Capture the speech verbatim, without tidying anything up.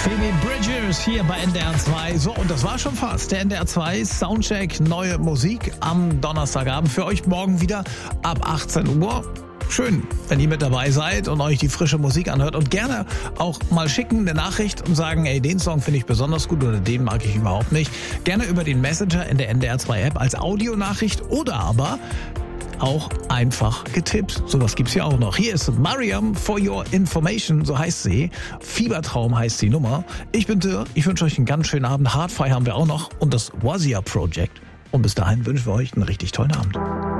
Phoebe Bridgers hier bei N D R zwei. So, und das war schon fast. Der N D R zwei Soundcheck, neue Musik am Donnerstagabend. Für euch morgen wieder ab achtzehn Uhr. Schön, wenn ihr mit dabei seid und euch die frische Musik anhört. Und gerne auch mal schicken eine Nachricht und sagen, ey, den Song finde ich besonders gut oder den mag ich überhaupt nicht. Gerne über den Messenger in der N D R zwei App als Audionachricht oder aber auch einfach getippt. Sowas gibt's ja auch noch. Hier ist Mariam for your information, so heißt sie. Fiebertraum heißt die Nummer. Ich bin Dirk, ich wünsche euch einen ganz schönen Abend. Hardfire haben wir auch noch und das Wazia Project. Und bis dahin wünschen wir euch einen richtig tollen Abend.